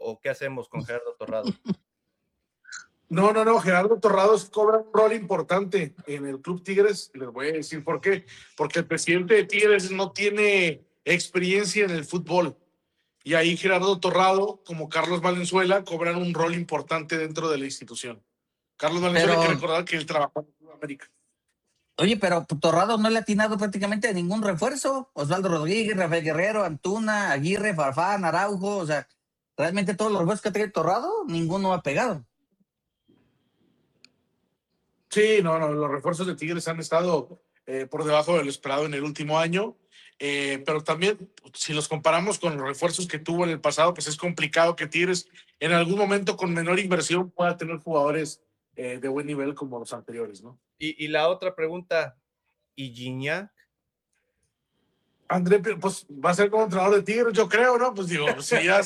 o qué hacemos con Gerardo Torrado? No, Gerardo Torrado cobra un rol importante en el Club Tigres. Les voy a decir por qué. Porque el presidente de Tigres no tiene experiencia en el fútbol. Y ahí Gerardo Torrado, como Carlos Valenzuela, cobran un rol importante dentro de la institución. Carlos Valenzuela, hay que recordar que él trabajó en Sudamérica. Oye, pero Torrado no le ha atinado prácticamente a ningún refuerzo. Osvaldo Rodríguez, Rafael Guerrero, Antuna, Aguirre, Farfán, Araujo. O sea, realmente todos los refuerzos que ha tenido Torrado, ninguno ha pegado. Sí, no, los refuerzos de Tigres han estado por debajo de lo esperado en el último año. Pero también, si los comparamos con los refuerzos que tuvo en el pasado, pues es complicado que Tigres en algún momento con menor inversión pueda tener jugadores de buen nivel como los anteriores, ¿no? Y la otra pregunta, ¿y Gignac? André, pues va a ser como entrenador de Tigres, yo creo, ¿no? Pues digo, si ya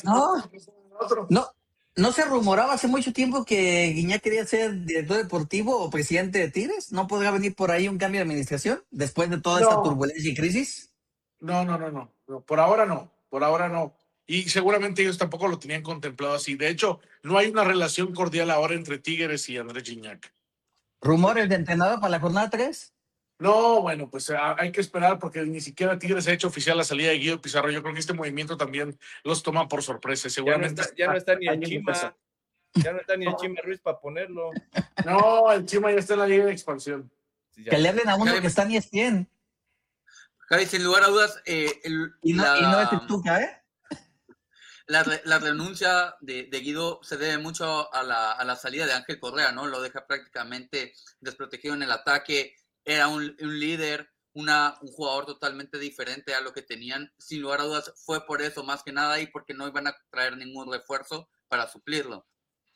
¿No se rumoraba hace mucho tiempo que Gignac quería ser director deportivo o presidente de Tigres? ¿No podría venir por ahí un cambio de administración después de toda esta turbulencia y crisis? No, por ahora no. Y seguramente ellos tampoco lo tenían contemplado así. De hecho, no hay una relación cordial ahora entre Tigres y André Gignac. ¿Rumores de entrenador para la jornada 3? No, bueno, pues hay que esperar porque ni siquiera Tigres ha hecho oficial la salida de Guido Pizarro. Yo creo que este movimiento también los toma por sorpresa. Seguramente ya no está ni el Chima. Ya no está ni el Chima Ruiz para ponerlo. No, el Chima ya está en la Liga de Expansión. Sí, que le hablen a uno que está ni ESPN. Javi, sin lugar a dudas, y no es el Tuca, ¿eh? La renuncia de Guido se debe mucho a la salida de Ángel Correa, ¿no? Lo deja prácticamente desprotegido en el ataque. Era un líder, un jugador totalmente diferente a lo que tenían. Sin lugar a dudas, fue por eso más que nada y porque no iban a traer ningún refuerzo para suplirlo.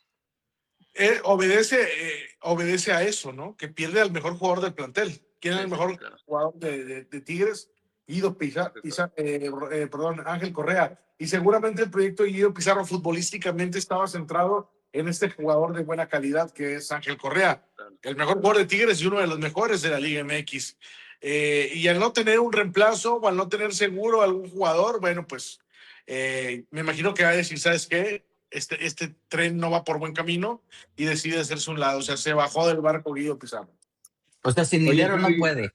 Obedece a eso, ¿no? Que pierde al mejor jugador del plantel. ¿Quién es el mejor jugador de Tigres? Guido Ángel Correa. Y seguramente el proyecto de Guido Pizarro futbolísticamente estaba centrado en este jugador de buena calidad que es Ángel Correa, el mejor jugador de Tigres y uno de los mejores de la Liga MX. Y al no tener un reemplazo o al no tener seguro algún jugador, bueno, pues me imagino que va a decir, ¿sabes qué? Este tren no va por buen camino y decide hacerse un lado. O sea, se bajó del barco Guido Pizarro. O sea, sin dinero no puede.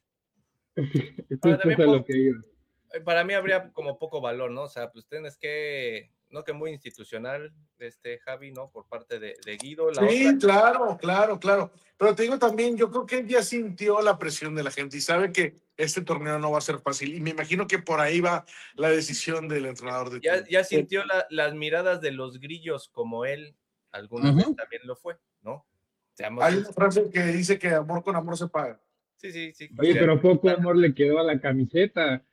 Para mí habría como poco valor, ¿no? O sea, pues tienes que, no que muy institucional, Javi, ¿no? Por parte de Guido. Sí, claro. Pero te digo también, yo creo que él ya sintió la presión de la gente y sabe que este torneo no va a ser fácil. Y me imagino que por ahí va la decisión del entrenador de Tigres. Ya sintió las miradas de los grillos como él alguna vez también lo fue, ¿no? Hay una frase que dice que amor con amor se paga. Sí. Oye, pero poco amor le quedó a la camiseta.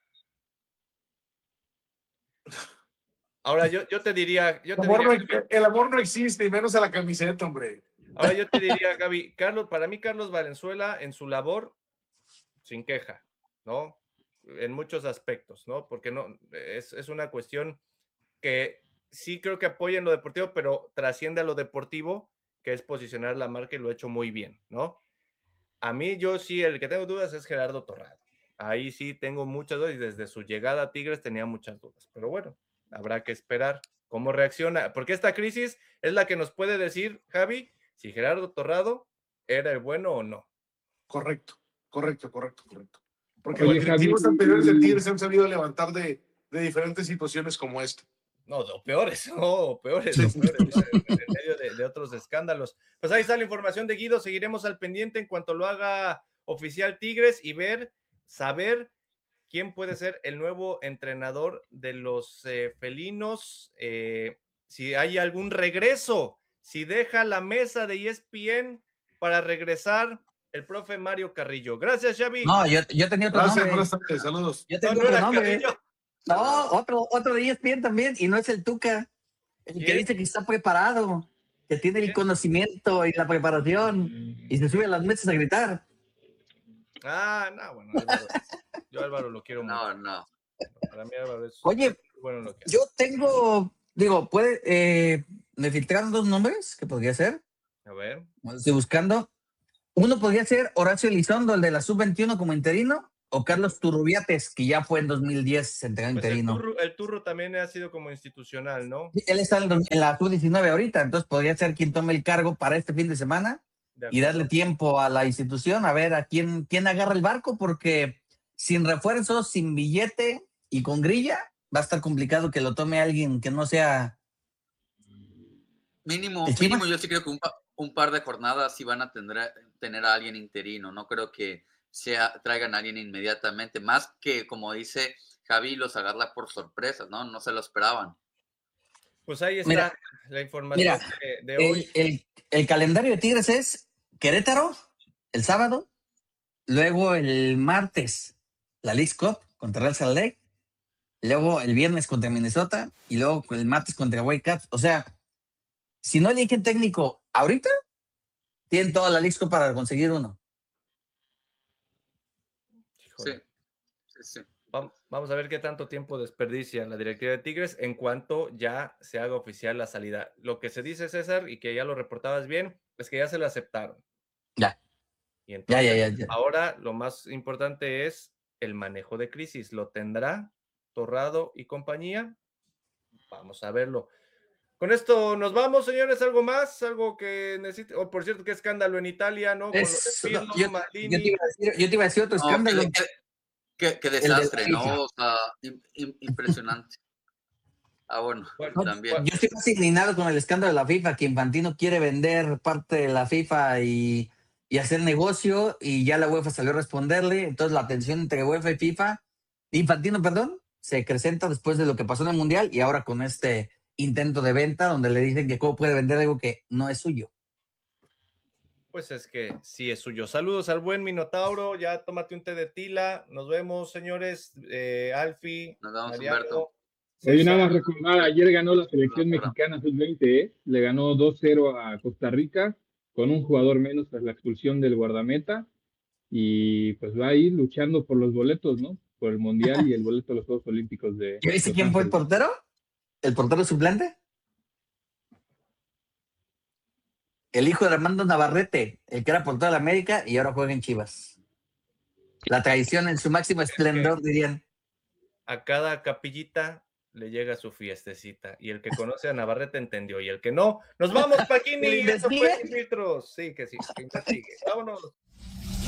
Ahora yo te diría... el amor no existe, y menos a la camiseta, hombre. Ahora yo te diría, Gaby, para mí Carlos Valenzuela en su labor, sin queja, ¿no? En muchos aspectos, ¿no? Porque no es una cuestión que sí creo que apoya en lo deportivo, pero trasciende a lo deportivo, que es posicionar la marca y lo ha hecho muy bien, ¿no? A mí yo sí, el que tengo dudas es Gerardo Torrado. Ahí sí tengo muchas dudas y desde su llegada a Tigres tenía muchas dudas, pero bueno, habrá que esperar cómo reacciona, porque esta crisis es la que nos puede decir, Javi, si Gerardo Torrado era el bueno o no. Correcto. Porque los directivos anteriores de Tigres se han sabido levantar de diferentes situaciones como esta. No, peores, en medio de otros escándalos. Pues ahí está la información de Guido, seguiremos al pendiente en cuanto lo haga oficial Tigres y saber quién puede ser el nuevo entrenador de los felinos, si hay algún regreso, si deja la mesa de ESPN para regresar el profe Mario Carrillo. Gracias, Xavi. No, yo tenía otro nombre. Buenas tardes, saludos. Yo tengo otro nombre. No, otro de ESPN también, y no es el Tuca. El que dice que está preparado, que tiene el conocimiento y la preparación, y se sube a las mesas a gritar. No, bueno, Álvaro, yo Álvaro lo quiero mucho. No. Para mí Álvaro es bueno lo que hace. Yo tengo, me filtraron 2 nombres que podría ser. A ver. Estoy buscando. Uno podría ser Horacio Elizondo, el de la Sub-21 como interino, o Carlos Turrubiates, que ya fue en 2010 entrenador Pues interino. el Turro también ha sido como institucional, ¿no? Sí, él está en la sub-19 ahorita, entonces podría ser quien tome el cargo para este fin de semana De y darle acuerdo. tiempo a la institución a ver a quién agarra el barco, porque sin refuerzos, sin billete y con grilla, va a estar complicado que lo tome alguien que no sea Mínimo, el Chivas. yo sí creo que un par de jornadas sí van a tener a alguien interino. No creo que traigan a alguien inmediatamente. Más que, como dice Javi, los agarra por sorpresas, ¿no? No se lo esperaban. Pues ahí está Mira, la información de hoy. el calendario de Tigres es Querétaro el sábado, luego el martes la Leagues Cup contra Real Salt Lake, luego el viernes contra Minnesota y luego el martes contra Whitecaps. O sea, si no eligen técnico ahorita, tienen toda la Leagues Cup para conseguir uno. Híjole. Sí. Vamos a ver qué tanto tiempo desperdicia la directiva de Tigres en cuanto ya se haga oficial la salida. Lo que se dice, César, y que ya lo reportabas bien, es que ya se la aceptaron. Ya. Y entonces, Ya. ahora lo más importante es el manejo de crisis. ¿Lo tendrá Torrado y compañía? Vamos a verlo. Con esto nos vamos, señores. ¿Algo más? ¿Algo que necesite? Oh, por cierto, qué escándalo en Italia, ¿no? Con lo de Pirlo, Yo Maldini. te iba a decir otro escándalo. Qué El de desastre, la ¿no? FIFA. O sea, impresionante. Bueno, No, también. yo estoy más indignado con el escándalo de la FIFA, que Infantino quiere vender parte de la FIFA y hacer negocio, y ya la UEFA salió a responderle. Entonces la tensión entre UEFA y FIFA, Infantino, perdón, se acrecenta después de lo que pasó en el Mundial y ahora con este intento de venta donde le dicen que cómo puede vender algo que no es suyo. Pues es que sí es suyo. Saludos al buen Minotauro. Ya tómate un té de tila. Nos vemos, señores. Alfi, Nos vemos, Mariano. Humberto. Oye, César. nada más recordar, ayer ganó la selección mexicana sub-20, ¿eh? Le ganó 2-0 a Costa Rica con un jugador menos tras la expulsión del guardameta y pues va a ir luchando por los boletos, ¿no? Por el Mundial y el boleto a los Juegos Olímpicos de ¿Ya viste Los quién fue el Ángeles. portero? ¿El portero suplente? El hijo de Armando Navarrete, el que era portero de la América y ahora juega en Chivas. La traición en su máximo esplendor, dirían. A cada capillita le llega su fiestecita. Y el que conoce a Navarrete entendió. Y el que no, nos vamos, Paquini. ¿Que le Eso fue investigue? Sin Filtros. Sí, que sí, que investigue. Vámonos.